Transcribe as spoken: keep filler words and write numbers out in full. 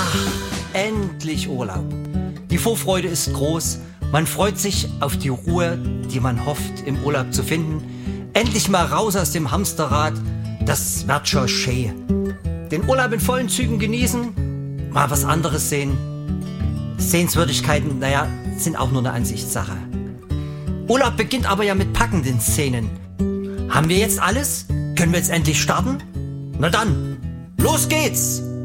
Endlich Urlaub. Die Vorfreude ist groß. Man freut sich auf die Ruhe, die man hofft, im Urlaub zu finden. Endlich mal raus aus dem Hamsterrad. Das wird schon schön. Den Urlaub in vollen Zügen genießen, mal was anderes sehen. Sehenswürdigkeiten, naja, sind auch nur eine Ansichtssache. Urlaub beginnt aber ja mit packenden Szenen. Haben wir jetzt alles? Können wir jetzt endlich starten? Na dann, los geht's!